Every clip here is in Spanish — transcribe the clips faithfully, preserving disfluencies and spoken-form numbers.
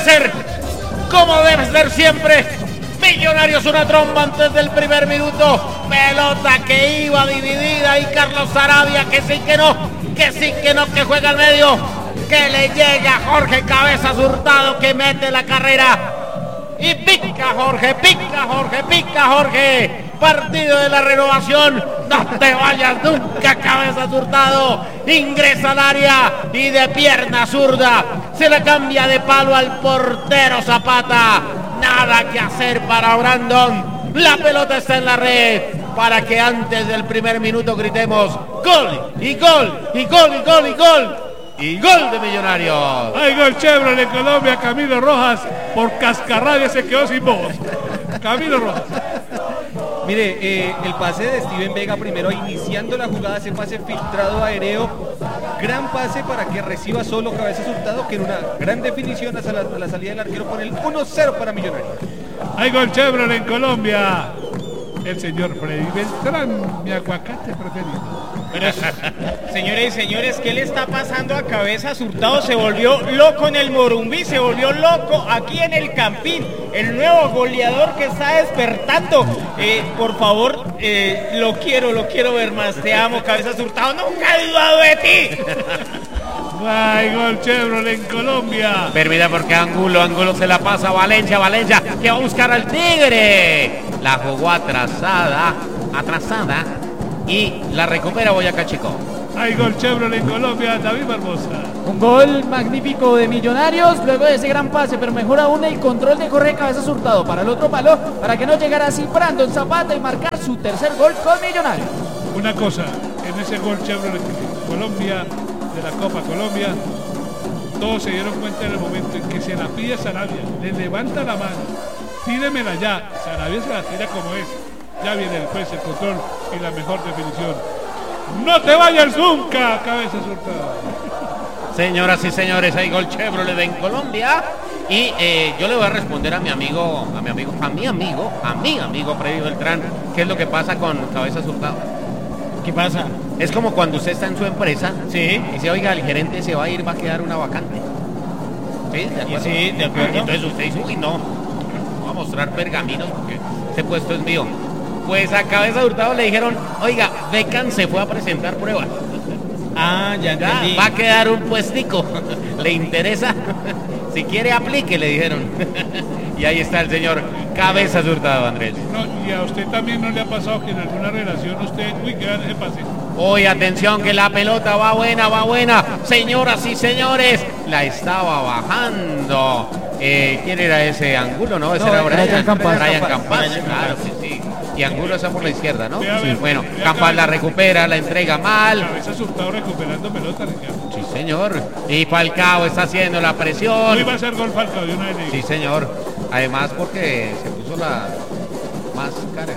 ser, como debe ser siempre. Millonarios una tromba antes del primer minuto. Pelota que iba dividida y Carlos Saravia que sí que no, que sí que no, que juega al medio. Que le llega Jorge Cabezas Hurtado que mete la carrera. Y pica Jorge, pica Jorge, pica Jorge. Partido de la renovación. No te vayas nunca, Cabezas Hurtado. Ingresa al área y de pierna zurda se la cambia de palo al portero Zapata. Nada que hacer para Brandon. La pelota está en la red para que antes del primer minuto gritemos gol y gol y gol y gol y gol. Y gol de Millonarios. Hay gol Chevrolet en Colombia. Camilo Rojas por cascarrabia se quedó sin voz. Camilo Rojas. Mire, eh, el pase de Steven Vega primero iniciando la jugada, ese pase filtrado aéreo, gran pase para que reciba solo Cabezas Hurtado, que en una gran definición hacia la, a la salida del arquero con el uno cero para Millonarios. Hay gol Chevrolet en Colombia. El señor Freddy Beltrán, mi aguacate preferido. Pero, señores y señores, ¿qué le está pasando a Cabezas Hurtado? Se volvió loco en el Morumbí, se volvió loco aquí en el Campín. El nuevo goleador que está despertando. Eh, por favor, eh, lo quiero, lo quiero ver más. Te amo, Cabezas Hurtado. Nunca he dudado de ti. Hay gol Chevrolet en Colombia. Permita porque Angulo, Angulo se la pasa a Valencia, Valencia que va a buscar al Tigre. La jugó atrasada, atrasada y la recupera Boyacá Chico. Hay gol Chevrolet en Colombia, David Barbosa. Un gol magnífico de Millonarios, luego de ese gran pase, pero mejor aún el control de Jorge Cabezas Hurtado para el otro palo, para que no llegara así Brandon Zapata y marcar su tercer gol con Millonarios. Una cosa, en ese gol Chevrolet en Colombia, de la Copa Colombia, todos se dieron cuenta en el momento en que se la pide Saravia, le levanta la mano, tíremela ya, Saravia se la tira como es, ya viene el juez, el control y la mejor definición. ¡No te vayas nunca, Cabezas Hurtado! Señoras y señores, hay gol Chevrolet en Colombia y eh, yo le voy a responder a mi amigo, a mi amigo, a mi amigo, a mi amigo Freddy Beltrán, qué es lo que pasa con Cabezas Hurtado. ¿Qué pasa? Es como cuando usted está en su empresa, sí, y dice, oiga, el gerente se va a ir, va a quedar una vacante. ¿Sí? ¿De acuerdo? Sí, de acuerdo. Entonces usted dice, uy, no, voy a mostrar pergaminos porque ese puesto es mío. Pues a Cabezas Hurtado le dijeron, oiga, Beckham se fue a presentar pruebas. Ah, ya entendí. Va a quedar un puestico. ¿Le interesa? Si quiere, aplique, le dijeron. Y ahí está el señor Cabezas Hurtado, Andrés. No, y a usted también no le ha pasado que en alguna relación usted, uy, que ese pase. Hoy, atención, que la pelota va buena, va buena. Señoras y señores, la estaba bajando. Eh, ¿Quién era ese? Angulo, ¿no? Ese no, era Brian, Brian Campas. Brian Campas, Brian claro, sí, sí. Y Angulo está por la izquierda, ¿no? Sí, a ver, bueno, sí, Campas la recupera, la entrega mal. Cabezas Hurtado recuperando pelota, Ricardo. Sí, señor. Y Falcao está haciendo la presión. Hoy va a ser gol Falcao de una vez. Sí, señor. Además porque se puso la máscara.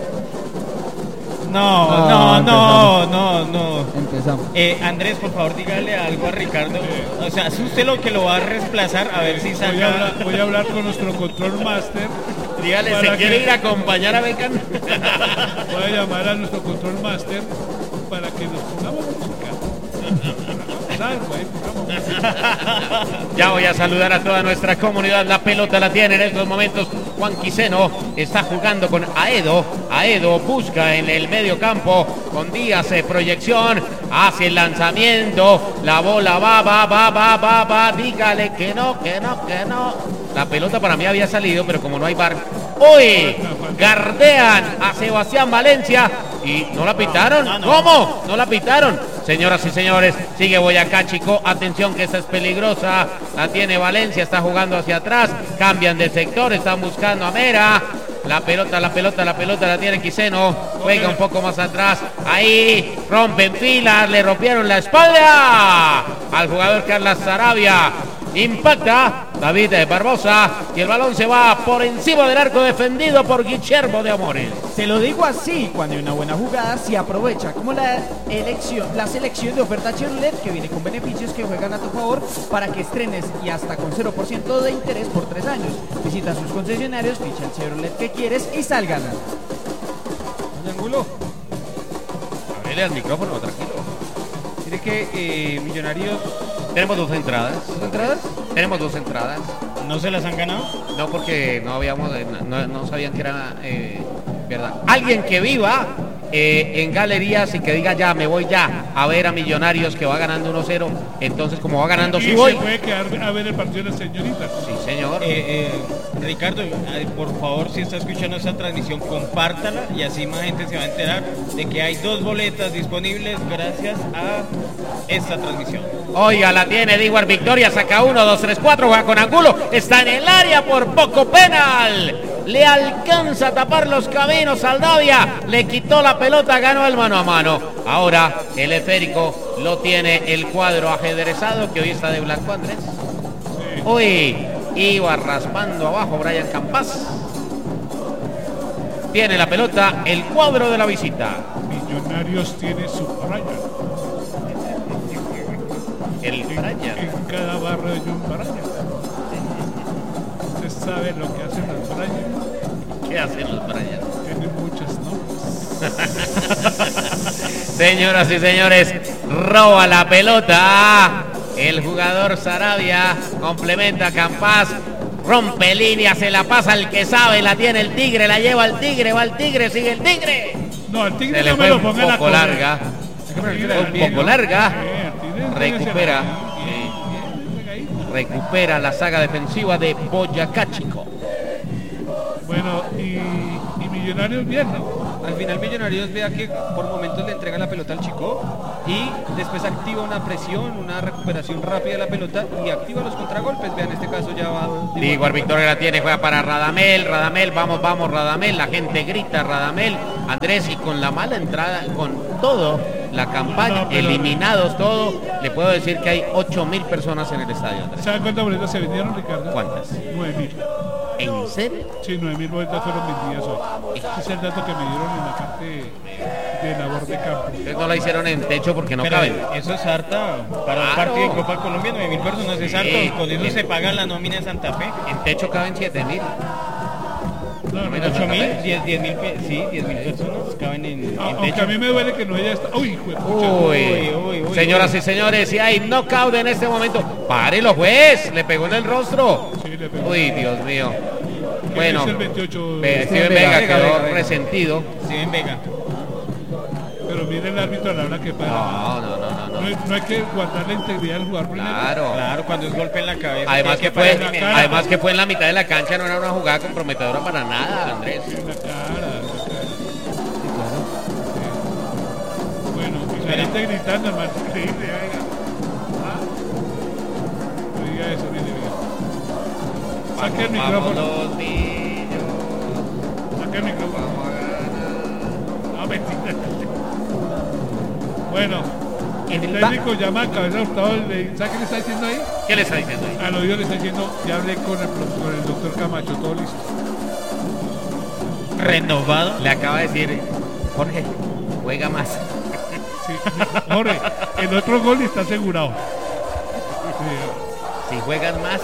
No, no, no, no, no. Empezamos. Eh, Andrés, por favor, dígale algo a Ricardo. O sea, es usted lo que lo va a reemplazar, a ver si Voy a, salga. hablar, voy a hablar con nuestro control master. Dígale, Para ¿se que- quiere ir a acompañar a Beckham? Voy a llamar a nuestro control master para que nos pongamos música. Algo, ahí, pongamos música. Ya voy a saludar a toda nuestra comunidad. La pelota la tiene en estos momentos Juan Quiseno. Está jugando con Aedo. Aedo busca en el medio campo con Díaz, eh, proyección. Hace el lanzamiento. La bola va, va, va, va, va, va. Dígale que no, que no, que no. La pelota para mí había salido, pero como no hay bar. Hoy gardean a Sebastián Valencia y no la pitaron. ¿Cómo? No la pitaron. Señoras y señores, sigue Boyacá Chico. Atención que esta es peligrosa. La tiene Valencia, está jugando hacia atrás. Cambian de sector, están buscando a Mera. La pelota, la pelota, la pelota la tiene Quiseno. Juega un poco más atrás. Ahí rompen filas, le rompieron la espalda al jugador Carlos Saravia. Impacta David Barbosa y el balón se va por encima del arco defendido por Guillermo de Amores. Se lo digo así, cuando hay una buena jugada se aprovecha, como la elección, la selección de oferta Chevrolet que viene con beneficios que juegan a tu favor para que estrenes y hasta con cero por ciento de interés por tres años. Visita sus concesionarios, ficha el Chevrolet que quieres y sal ganando. Angulo, Abrele al micrófono, tranquilo. mire que eh, Millonarios. Tenemos dos entradas. ¿Dos entradas? Tenemos dos entradas. ¿No se las han ganado? No, porque no habíamos, no, no sabían que era eh, verdad. Alguien que viva eh, en galerías y que diga ya, me voy ya a ver a Millonarios que va ganando uno cero. Entonces, como va ganando, Y sí se voy. puede quedar a ver el partido de la señorita. Sí, señor. Eh, eh, Ricardo, eh, por favor, si está escuchando esta transmisión, compártala y así más gente se va a enterar de que hay dos boletas disponibles gracias a esta transmisión. Oiga, la tiene Diguar Victoria, saca uno, dos, tres, cuatro, juega con Angulo, está en el área por poco, penal. Le alcanza a tapar los caminos Aldavia, le quitó la pelota, ganó el mano a mano. Ahora el esférico lo tiene el cuadro ajedrezado que hoy está de blanco, Andrés. Sí. Uy, iba raspando abajo Brian Campas. Tiene la pelota el cuadro de la visita. Millonarios tiene su Brian. El En, Brian. en cada barrio hay un Brian. Usted sabe lo que hacen los Brian. ¿Qué hacen los Brian? Tienen muchos nombres. Señoras y señores, roba la pelota. El jugador Sarabia complementa a Campas. Rompe línea, se la pasa al que sabe, la tiene el Tigre, la lleva el Tigre, va el Tigre, sigue el Tigre. No, al Tigre Se le no me fue lo un pongan a poco correr. larga. Tigre, Un bien, poco ¿no? larga. Eh, al Tigre, Recupera. bien, eh, bien, pegadito. Recupera la saga defensiva de Boyacá Chico. Bueno, y, y Millonarios bien, ¿no? Al final Millonarios vea que por momentos le entrega la pelota al Chico y después activa una presión, una recuperación rápida de la pelota y activa los contragolpes. Vean, en este caso ya va... Igual Victoria la tiene, juega para Radamel, Radamel, vamos, vamos, Radamel, la gente grita, Radamel, Andrés, y con la mala entrada, con todo, la campaña, No, pero- eliminados todo, le puedo decir que hay ocho mil personas en el estadio, Andrés. ¿Saben cuántas boletas se vendieron, Ricardo? ¿Cuántas? nueve mil. ¿En serio? Sí, nueve mil boletas fueron vendidas hoy. Ese es el dato que me dieron en la parte de, de labor de campo. Ustedes no la hicieron en techo porque no Pero caben. eso es harta para un Claro. partido de Copa Colombia, nueve mil personas es Sí. harto. Con eso se paga la nómina de Santa Fe. En techo caben siete mil. No, no, Mira, no. ocho mil, diez mil, sí, diez mil personas caben en, en Aunque techo. a mí me duele que no haya estado. Uy, hijo de pucha. Uy, uy, uy, señoras uy. y señores, si hay knockout en este momento, párelo, juez, le pegó en el rostro. Sí, le pegó. Uy, Dios mío. ¿Qué Bueno, dice el veintiocho? Ve- Steven Steven Vega, Vega Vega, quedó Vega, Vega. resentido. Steven Vega. Pero mire el árbitro a la hora que para. No, no, no, no, No no. hay, no hay que guardar la integridad del jugador primero. Claro. Claro, cuando es golpe en la cabeza. Además que tiene fue, parar la cara. además que fue en la mitad de la cancha, no era una jugada comprometedora para nada, Andrés. En la cara, en la cara. Sí. Bueno, y la gente gritando, hermano. Increíble, venga. Ah. No diga eso, mire, mire. Saque el Vamos micrófono. los niños. Saque el micrófono. No, mentira. Bueno, En el el ba- técnico llama a Cabeza Hurtado y le, ¿sabe qué le está diciendo ahí? ¿Qué le está diciendo ahí? Al oído le está diciendo, ya hablé con el, pro- con el doctor Camacho, todo listo. renovado. Le acaba de decir, Jorge, juega más. Sí, Jorge, el otro gol está asegurado. Sí, Si juegas más,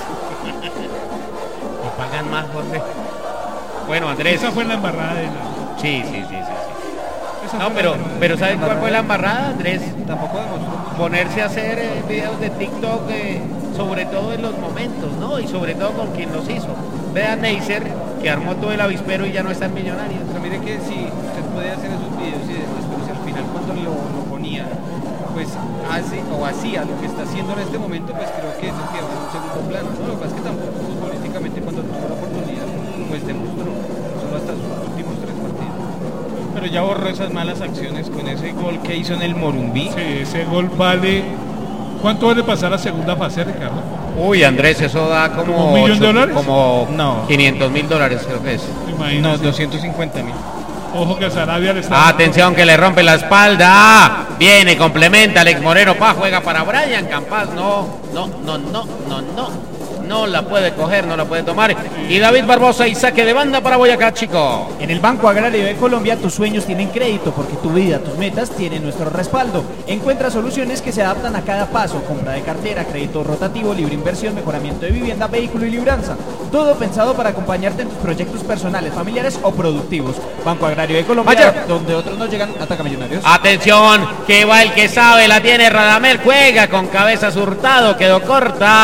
te pagan más, Jorge. Bueno, Andrés. esa fue la embarrada de la... Sí, sí, sí, sí, sí. esa No, fue pero, la embarrada. pero ¿saben cuál fue la embarrada, Andrés? Tampoco demostró mucho. Ponerse a hacer eh, videos de TikTok, eh, sobre todo en los momentos, ¿no? Y sobre todo con quien los hizo. Vean Neisser, que armó todo el avispero y ya no está en Millonarios. Pero mire que si usted puede hacer esos videos y después pues, al final cuando lo, lo ponía, pues hace o hacía lo que está haciendo en este momento, pues creo que eso queda en un segundo plano, ¿no? Lo que pasa es que tampoco futbolísticamente cuando tuvo la oportunidad, pues demostró, solo hasta sus últimos tres partidos. Pero ya borró esas malas acciones con ese gol que hizo en el Morumbí. Sí, ese gol vale... ¿Cuánto vale pasar a segunda fase, Ricardo? Uy, Andrés, eso da como... ¿Como un millón de ocho- dólares? Como No. quinientos mil dólares, creo que es. No, Imagínate. doscientos cincuenta mil. Ojo que a Sarabia le está... Atención que le rompe la espalda. Viene, complementa Alex Moreno. Pa, juega para Brian Campas. No, no, no, no, no, no. No la puede coger, no la puede tomar. Y David Barbosa y saque de banda para Boyacá, chico. En el Banco Agrario de Colombia tus sueños tienen crédito porque tu vida, tus metas tienen nuestro respaldo. Encuentra soluciones que se adaptan a cada paso, compra de cartera, crédito rotativo, libre inversión, mejoramiento de vivienda, vehículo y libranza. Todo pensado para acompañarte en tus proyectos personales, familiares o productivos. Banco Agrario de Colombia, Vaya. donde otros no llegan, ataca Millonarios. Atención, que va el que sabe, la tiene Radamel, juega con cabeza Hurtado, quedó corta.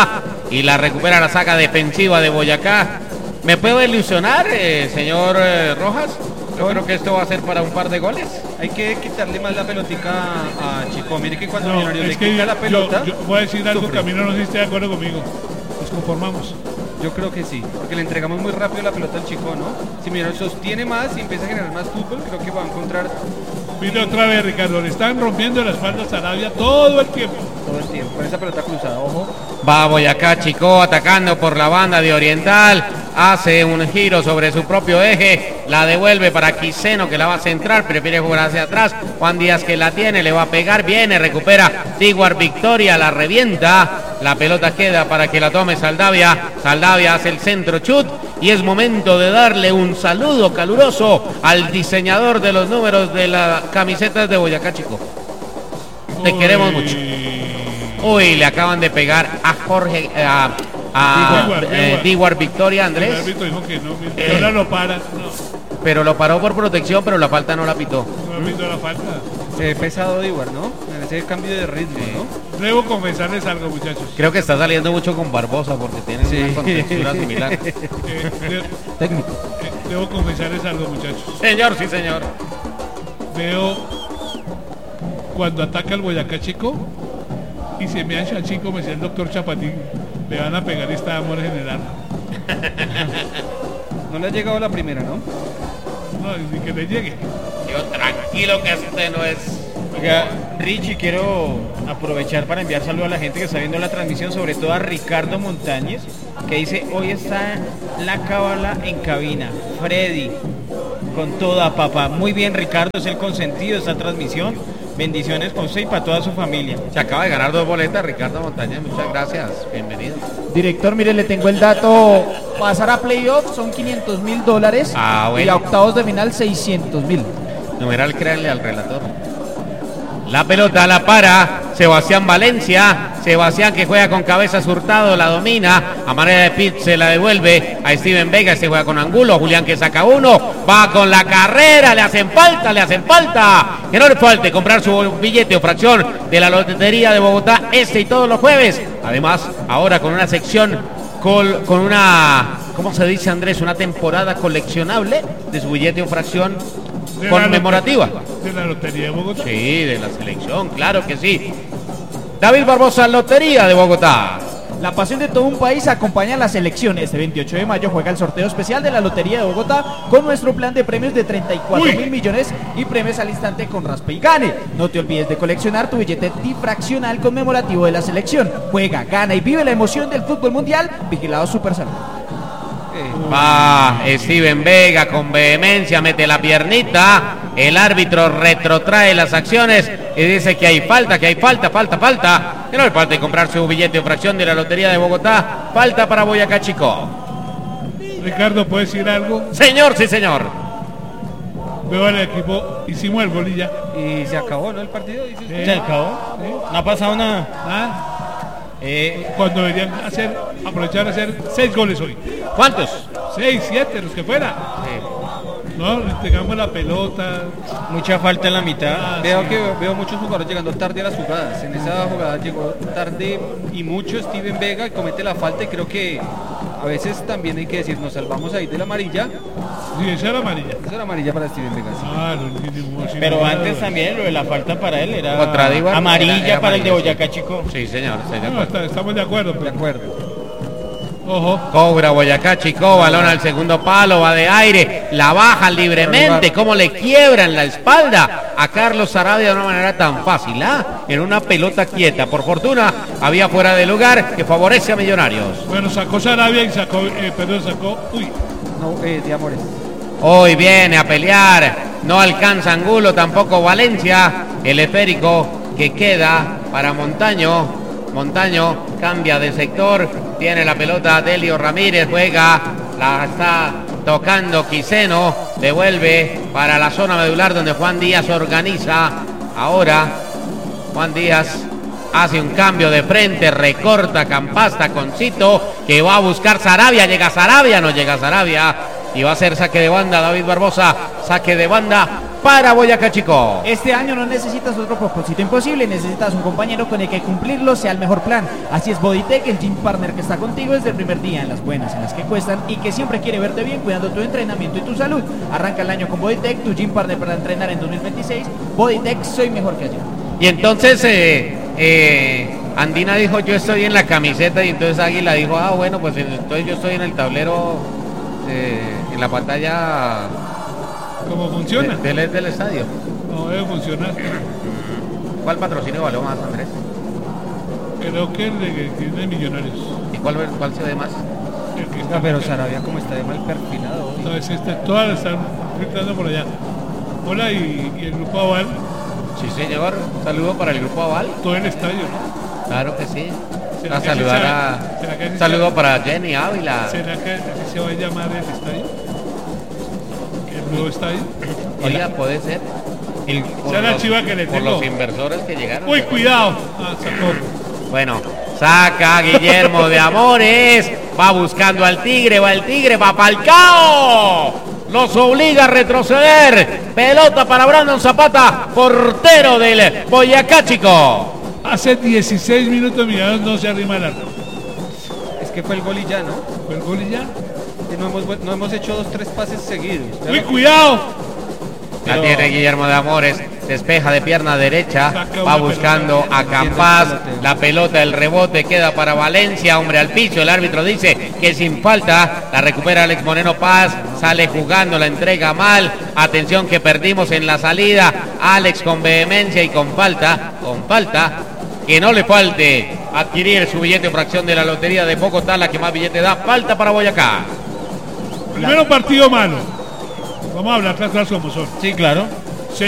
y la recupera la saga defensiva de Boyacá. ¿Me puedo ilusionar, eh, señor eh, Rojas? Yo creo que esto va a ser para un par de goles. Hay que quitarle más la pelotica a Chico. Mire que cuando No, Millonarios es le que quita la yo- pelota, yo, voy a decir algo sufre. que a mí no nos esté de acuerdo conmigo. Nos conformamos. Yo creo que sí, porque le entregamos muy rápido la pelota al Chico, ¿no? Si Millonarios sostiene más y empieza a generar más fútbol, creo que va a encontrar Mire otra vez, Ricardo, le están rompiendo la espalda a Sarabia todo el tiempo. todo el tiempo. Con esa pelota cruzada, ojo. Va Boyacá Chico atacando por la banda de Oriental. Hace un giro sobre su propio eje. La devuelve para Quiseno, que la va a centrar. Prefiere jugar hacia atrás. Juan Díaz, que la tiene, le va a pegar. Viene, recupera Diguar Victoria, la revienta. La pelota queda para que la tome Saldavia. Saldavia hace el centro chut. Y es momento de darle un saludo caluroso al diseñador de los números de las camisetas de Boyacá Chico. Te Uy. queremos mucho. Uy, le acaban de pegar a Jorge, eh, a, a Diguar, eh, Diguar. Diguar Victoria, El Andrés, árbitro dijo que no, mire, Eh. ahora lo para. No, pero lo paró por protección, pero la falta no la pitó. no ha visto la falta. Se ve pesado de igual, ¿no? En ese cambio de ritmo, ¿no? Debo confesarles algo, muchachos. Creo que está saliendo mucho con Barbosa porque tienen Sí. una contextura similar. Eh, de- Técnico. eh, debo confesarles algo, muchachos. Señor, sí, señor. Veo cuando ataca el Boyacá Chico y se me hacha Chico, me decía el doctor Chapatín, le van a pegar esta amor general. No le ha llegado la primera, ¿no? No, ni que le llegue. Digo, tranquilo que este no es. Oiga, Richie, quiero aprovechar para enviar saludos a la gente que está viendo la transmisión, sobre todo a Ricardo Montañez, que dice, hoy está la cábala en cabina. Freddy, con toda papá. Muy bien, Ricardo, es el consentido de esta transmisión. Bendiciones con usted y para toda su familia. Se acaba de ganar dos boletas, Ricardo Montañez. Muchas gracias. Bienvenido. Director, mire, le tengo el dato. Pasar a playoff son quinientos mil dólares. Ah, bueno. Y a octavos de final seiscientos mil. Numeral, créanle al relator. La pelota la para Sebastián Valencia. Sebastián, que juega con cabeza Hurtado, la domina. A manera de pit se la devuelve a Steven Vega. Se juega con Angulo. Julián, que saca uno. Va con la carrera. Le hacen falta, le hacen falta. Que no le falte comprar su billete o fracción de la Lotería de Bogotá este y todos los jueves. Además, ahora con una sección col- con una, ¿cómo se dice, Andrés? Una temporada coleccionable de su billete o fracción De la conmemorativa. lotería- De la Lotería de Bogotá. Sí, de la selección, claro que sí. David Barbosa, Lotería de Bogotá. La pasión de todo un país acompaña a la selección. Este veintiocho de mayo juega el sorteo especial de la Lotería de Bogotá con nuestro plan de premios de treinta y cuatro mil millones y premios al instante con raspa y gane. No te olvides de coleccionar tu billete difraccional conmemorativo de la selección. Juega, gana y vive la emoción del fútbol mundial. Vigilado Supersalud. Va Steven Vega con vehemencia, mete la piernita. El árbitro retrotrae las acciones y dice que hay falta, que hay falta, falta, falta. Que no le falte comprar su billete o fracción de la Lotería de Bogotá. Falta para Boyacá Chico. Ricardo, ¿puede decir algo? Señor, sí, señor. Veo al equipo, hicimos el gol y ya. Y se acabó, ¿no? El partido, dice usted. ¿Se acabó? No ha pasado nada. Ah, Eh, cuando deberían hacer, aprovechar a hacer seis goles hoy. ¿Cuántos? Seis, siete, los que fuera. No, le entregamos la pelota. mucha falta en la mitad. Ah, Veo sí. que veo muchos jugadores llegando tarde a las jugadas. En esa jugada llegó tarde y mucho Steven Vega comete la falta y creo que a veces también hay que decir, nos salvamos ahí de la amarilla. Sí, esa era amarilla. Esa era amarilla para Steven Vega. sí. Claro, no tiene ningún- sin Pero lugar a antes dudas. también lo de la falta para él era Contra Diguar amarilla era- era para el de amarilla, sí. Boyacá Chico. Sí, señor, estoy de No, acuerdo. está- estamos de acuerdo. De Pero, acuerdo. ojo, Cobra Boyacá Chico, balón al segundo palo, va de aire, la baja libremente, cómo le quiebran la espalda a Carlos Sarabia de una manera tan fácil, ¿ah? En una pelota quieta. Por fortuna, había fuera de lugar que favorece a Millonarios. bueno, sacó Sarabia y sacó, eh, perdón, sacó, uy, No, eh, de Amores. Hoy viene a pelear, no alcanza Angulo, tampoco Valencia, el esférico que queda para Montaño. Montaño cambia de sector, tiene la pelota Delio Ramírez, juega, la está tocando Quiseno, devuelve para la zona medular donde Juan Díaz organiza. Ahora Juan Díaz hace un cambio de frente, recorta Campasta con Cito, que va a buscar Sarabia, llega Sarabia, no llega Sarabia, y va a ser saque de banda David Barbosa, saque de banda para Boyacá Chico. Este año no necesitas otro propósito imposible, necesitas un compañero con el que cumplirlo sea el mejor plan. Así es Bodytech, el gym partner que está contigo desde el primer día, en las buenas, en las que cuestan, y que siempre quiere verte bien cuidando tu entrenamiento y tu salud. Arranca el año con Bodytech, tu gym partner para entrenar en dos mil veintiséis. Bodytech, soy mejor que ayer. Y entonces eh, eh, Andina dijo yo estoy en la camiseta, y entonces Águila dijo, ah bueno, pues entonces yo estoy en el tablero, eh, en la pantalla ¿Cómo funciona? de- del, del estadio. No debe funcionar. ¿Cuál patrocinio való más, Andrés? Creo que el de, que tiene Millonarios. ¿Y cuál, cuál se ve más? El que Oiga, está pero acá. Sarabia como está de mal perfilado hoy. No, es este, todas están filtrando por allá. Hola, y, y el grupo Aval, Sí, señor. Un saludo para el grupo Aval. todo el estadio, ¿no? Claro que sí. ¿Será A que así saludar se- a... será que así Un se- saludo para Jenny Ávila. ¿Será que así se va a llamar el estadio? ¿El nuevo estadio? Oiga, puede ser. El- Por Esa es la los- chiva que le por tengo. los inversores que llegaron. Uy, cuidado. Ah, sacó. Bueno, saca Guillermo de Amores, va buscando al Tigre, va el Tigre, va Falcao, los obliga a retroceder, pelota para Brandon Zapata, portero del Boyacá Chico. Hace dieciséis minutos Millonarios no se arrima el arco. Es que fue el gol y ya, ¿no? ¿Fue el gol y ya? Que no hemos, vuel- no hemos hecho dos, tres pases seguidos. Ya ¡Uy, no- cuidado! La Pero- tiene Guillermo de Amores, despeja de pierna derecha, Saca va una buscando pelota. a Campás, la pelota, el rebote queda para Valencia, hombre al piso, el árbitro dice que sin falta, la recupera Alex Moreno Paz, sale jugando, la entrega mal, atención que perdimos en la salida, Alex con vehemencia y con falta, con falta, que no le falte adquirir su billete fracción de la lotería de Bogotá, la que más billete da, falta para Boyacá. Primero partido malo. Vamos a hablar las cosas como son. Sí, claro.